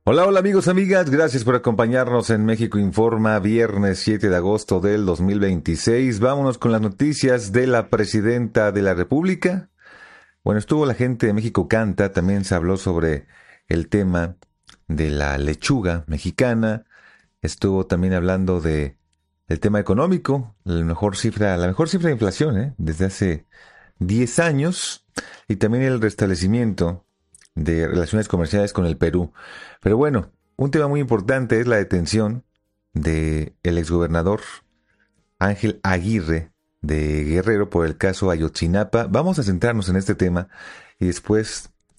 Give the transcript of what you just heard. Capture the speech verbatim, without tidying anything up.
Hola, hola amigos, amigas, gracias por acompañarnos en México Informa, viernes siete de agosto del dos mil veintiséis. Vámonos con las noticias de la presidenta de la República. Bueno, estuvo la gente de México Canta, también se habló sobre el tema de la lechuga mexicana, estuvo también hablando de el tema económico, la mejor cifra, la mejor cifra de inflación, ¿eh? Desde hace diez años, y también el restablecimiento de relaciones comerciales con el Perú. Pero bueno, un tema muy importante es la detención de el exgobernador Ángel Aguirre de Guerrero por el caso Ayotzinapa. Vamos a centrarnos en este tema y después